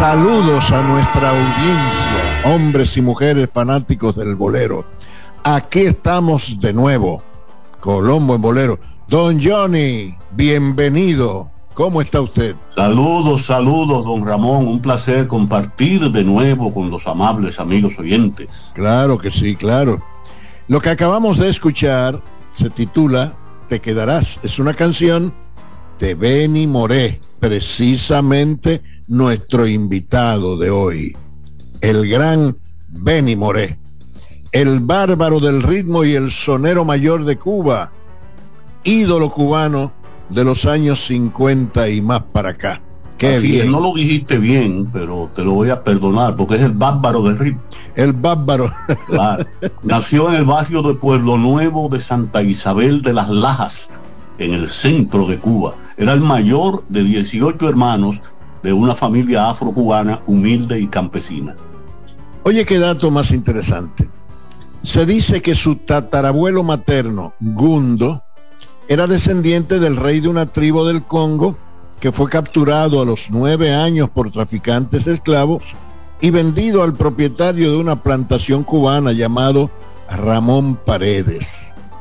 Saludos a nuestra audiencia, hombres y mujeres fanáticos del bolero. Aquí estamos de nuevo, Colombo en Bolero. Don Johnny, bienvenido. ¿Cómo está usted? Saludos, don Ramón. Un placer compartir de nuevo con los amables amigos oyentes. Claro que sí, claro. Lo que acabamos de escuchar se titula Te Quedarás. Es una canción de Benny Moré, precisamente nuestro invitado de hoy, el gran Benny Moré, el bárbaro del ritmo y el sonero mayor de Cuba, ídolo cubano de los años 50 y más para acá. Qué Así bien. es, no lo dijiste bien, pero te lo voy a perdonar porque es el bárbaro del ritmo. El bárbaro. Claro. Nació en el barrio de Pueblo Nuevo de Santa Isabel de las Lajas, en el centro de Cuba. Era el mayor de 18 hermanos de una familia afrocubana humilde y campesina. Oye, qué dato más interesante. Se dice que su tatarabuelo materno, Gundo, era descendiente del rey de una tribu del Congo que fue capturado a los 9 años por traficantes de esclavos y vendido al propietario de una plantación cubana llamado Ramón Paredes.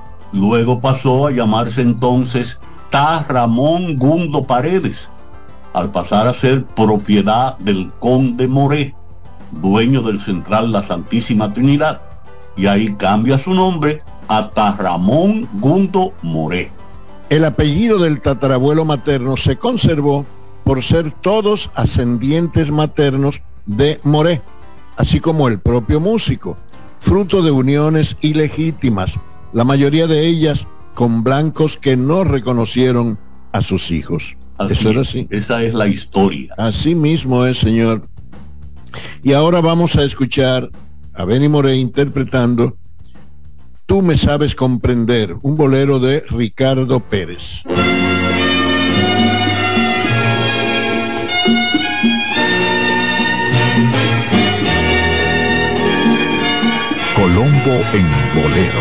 Luego pasó a llamarse entonces Ta Ramón Gundo Paredes, al pasar a ser propiedad del conde Moré, dueño del central La Santísima Trinidad, y ahí cambia su nombre a Ta Ramón Gundo Moré. El apellido del tatarabuelo materno se conservó por ser todos ascendientes maternos de Moré, así como el propio músico, fruto de uniones ilegítimas, la mayoría de ellas con blancos que no reconocieron a sus hijos. Así Eso era es, así. esa es la historia. Así mismo es, señor. Y ahora vamos a escuchar a Benny Moré interpretando Tú me sabes comprender, un bolero de Ricardo Pérez. Colombo en Bolero.